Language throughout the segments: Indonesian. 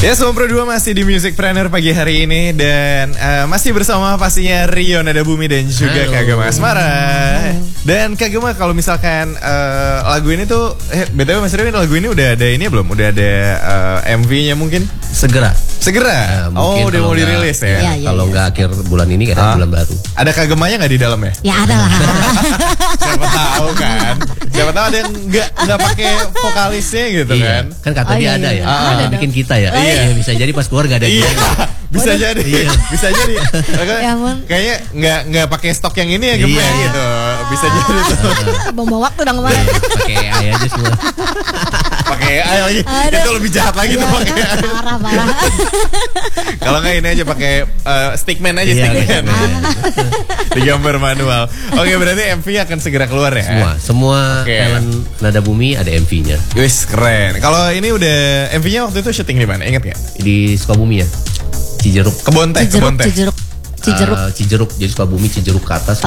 Ya, semua berdua masih di Musicpreneur pagi hari ini. Dan masih bersama pastinya Rio Nada Bumi dan juga Kagema Asmara. Dan Kagema, kalau misalkan lagu ini tuh BTW Mas Rio, lagu ini udah ada ini belum? Udah ada MV-nya mungkin? Segera. Udah mau dirilis ya? Kalau nggak akhir bulan ini, kadang bulan baru. Ada Kagemanya nggak di dalam ya? Ya ada lah. Siapa tahu kan? Siapa tahu ada yang nggak pakai vokalisnya gitu kan? Kan kata dia ada ya. Ada bikin kita ya. Iya, bisa jadi pas keluar gak ada dia. Bisa jadi. Bisa jadi. Kayaknya nggak pakai stok yang ini ya Gemma gitu. Bisa jadi tuh. Bawa waktu dong kemarin. Pakai AI aja semua. Pakai AI lagi. Itu lebih jahat lagi tuh pakai AI. Parah. Kalau nggak ini aja pakai stickman aja, stickman. Digambar manual. Oke, berarti MV akan segera keluar ya? Semua talent Nada Bumi ada MV-nya. Wis, keren. Kalau ini udah MV-nya waktu itu syuting di mana? Ingat nggak? Di Sukabumi ya. Cijeruk. Kebon teh. Cijeruk. Jadi Sukabumi, Cijeruk ke atas ke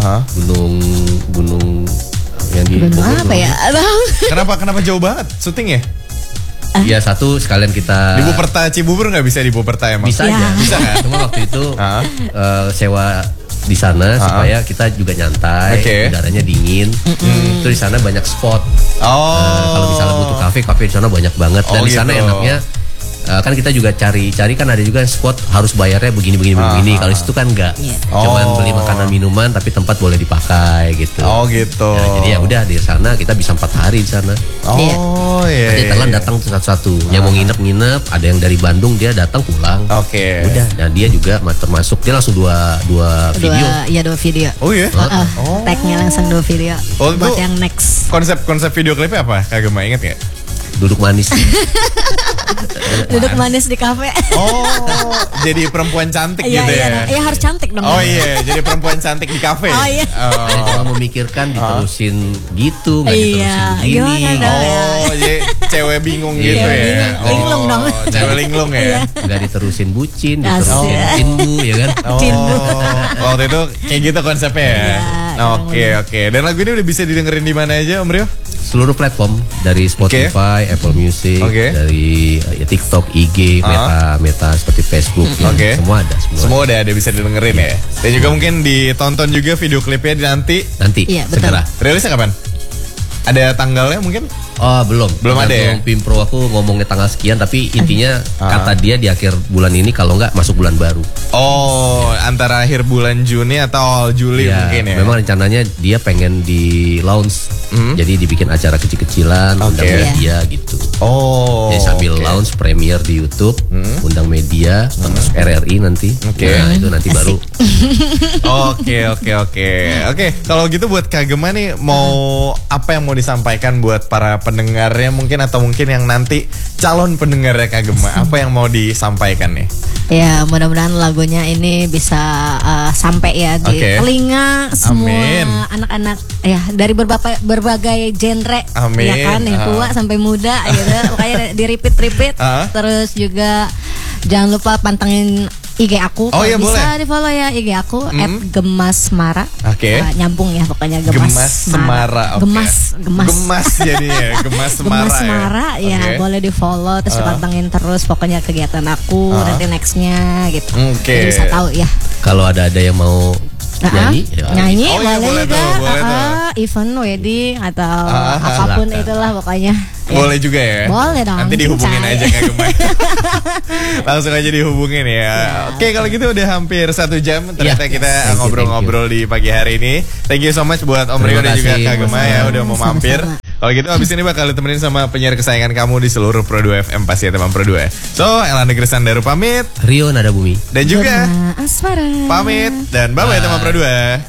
gunung yang di Gunung apa ya? Kenapa jauh banget syuting ya? Ya satu sekalian kita di Buperta Cibubur nggak bisa di Buperta emang? Bisa aja. Bisa kan? Cuma waktu itu sewa di sana supaya kita juga nyantai, udaranya dingin. Itu di sana banyak spot. Kalau misalnya butuh kafe di sana banyak banget. Dan di sana enaknya kan kita juga cari kan ada juga spot harus bayarnya begini. Kalau itu kan enggak. Cuman beli makanan minuman tapi tempat boleh dipakai gitu. Nah, jadi ya udah di sana kita bisa 4 hari di sana. Nanti telan datang satu-satu. Yang mau nginep, ada yang dari Bandung dia datang pulang. Udah, dan dia juga termasuk dia langsung dua video. Iya, 2 video. Oh iya. Tag-nya langsung 2 video. Buat yang next. Konsep video klipnya apa? Kagema inget nggak? Duduk manis. Duduk manis di kafe. Jadi perempuan cantik gitu ya? Iya, harus cantik dong. Jadi perempuan cantik di kafe. Cuma memikirkan diterusin gitu, nggak diterusin begini. Jadi cewek bingung gitu ya? Linglung dong. Cewek linglung ya? Nggak diterusin bucin, diterusin cindu ya kan? Waktu itu kayak gitu konsepnya ya? Oke. Dan lagu ini udah bisa didengerin di mana aja Om Rio? Seluruh platform, dari Spotify, Apple Music, dari TikTok, IG, Meta seperti Facebook, semua ada. Semua udah ada bisa didengerin ya. Dan juga mungkin ditonton juga video klipnya nanti. Iya, segera. Rilisnya kapan? Ada tanggalnya mungkin? Belum ada ya? Pimpro aku ngomongnya tanggal sekian, tapi intinya kata dia di akhir bulan ini, kalau nggak masuk bulan baru. Antara akhir bulan Juni atau awal Juli mungkin ya? Memang rencananya dia pengen di launch, jadi dibikin acara kecil-kecilan, undang media gitu. Jadi sambil launch premier di YouTube, undang media, termasuk RRI nanti. Nah itu nanti baru. Oke. Kalau gitu buat Kagema nih, mau apa yang mau disampaikan buat para pendengarnya mungkin, atau mungkin yang nanti calon pendengarnya Kagema, apa yang mau disampaikan nih? Ya, mudah-mudahan lagunya ini bisa sampai ya di telinga semua anak-anak ya, dari berbagai genre. Ya kan, yang tua sampai muda gitu. Makanya di repeat. Terus juga jangan lupa pantengin IG aku. Bisa di-follow ya IG aku @gemasmara. Nyambung ya pokoknya Gemasmara. Gemas jadinya Gemas Semara ya. Boleh di-follow, terus dipantengin terus pokoknya kegiatan aku nanti nextnya gitu. Jadi bisa tahu ya. Kalau ada yang mau nyanyi boleh juga. Event wedding atau apapun itulah pokoknya. Boleh juga ya? Boleh dong. Nanti dihubungin aja Kagema. Langsung aja dihubungin ya. Oke, kalau gitu udah hampir 1 jam ternyata kita ngobrol-ngobrol di pagi hari ini. Thank you so much buat Om Rio dan juga Kagema ya udah mau mampir. Kalau gitu abis ini bakal ditemenin sama penyiar kesayangan kamu di seluruh Pro 2 FM, pasti ya teman Pro 2. So, Ella Negeri Sandaru pamit, Rio Nada Bumi dan juga Asmara pamit, dan bye-bye teman Pro 2.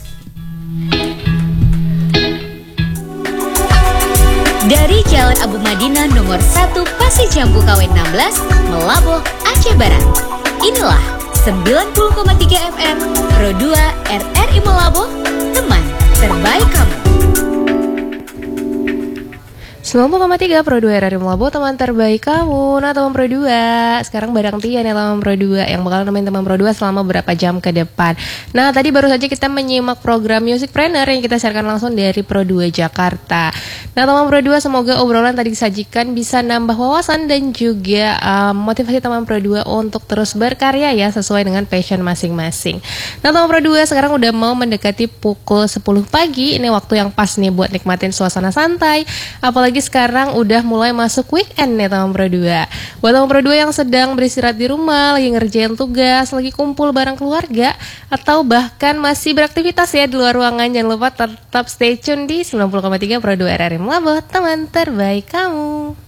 Dari Jalan Abu Madinah nomor 1 Pasir Jambu KW 16, Melaboh, Aceh Barat. Inilah 90,3 FM Pro 2 RRI Melaboh, teman terbaik kamu. 90,3 Pro 2 RRI Melabo, teman terbaik kamu. Nah teman Pro 2, sekarang bareng Tian ya teman Pro 2 yang bakal nemenin teman Pro 2 selama beberapa jam ke depan. Nah tadi baru saja kita menyimak program Musicpreneur yang kita siarkan langsung dari Pro 2 Jakarta. Nah teman Pro 2, semoga obrolan tadi disajikan bisa nambah wawasan dan juga motivasi teman Pro 2 untuk terus berkarya ya sesuai dengan passion masing-masing. Nah teman Pro 2, sekarang udah mau mendekati pukul 10 pagi. Ini waktu yang pas nih buat nikmatin suasana santai. Apalagi sekarang udah mulai masuk weekend nih teman Pro 2. Buat teman Pro 2 yang sedang beristirahat di rumah, lagi ngerjain tugas, lagi kumpul bareng keluarga, atau bahkan masih beraktivitas ya di luar ruangan, jangan lupa tetap stay tune di 90,3 Pro 2 RRI Melabo, teman terbaik kamu.